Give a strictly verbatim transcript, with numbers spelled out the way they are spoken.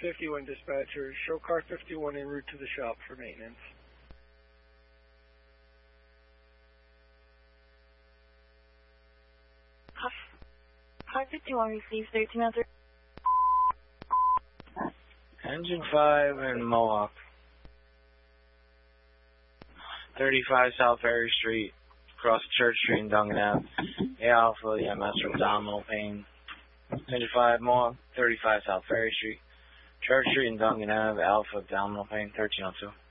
fifty-one dispatcher. Show car fifty-one en route to the shop for maintenance. Car fifty-one receives thirteen other. Engine five in Mohawk. thirty-five South Ferry Street, across Church Street and Duncan Ave. A Alpha, E M S for abdominal pain. Engine five Mohawk, thirty-five South Ferry Street, Church Street and Duncan Ave, Alpha, abdominal pain, thirteen oh two.